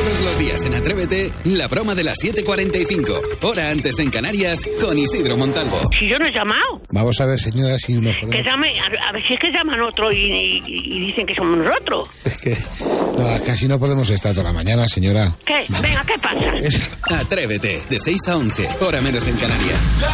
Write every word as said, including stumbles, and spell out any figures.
Todos los días en Atrévete, la broma de las siete cuarenta y cinco. Hora antes en Canarias, con Isidro Montalvo. Si yo no he llamado. Vamos a ver, señora, si nos podemos... Que llame, a, a ver si es que llaman otro y, y, y dicen que somos nosotros. Es que no, casi no podemos estar toda la mañana, señora. ¿Qué? Venga, ¿qué pasa? Es... Atrévete, de seis a once, hora menos en Canarias.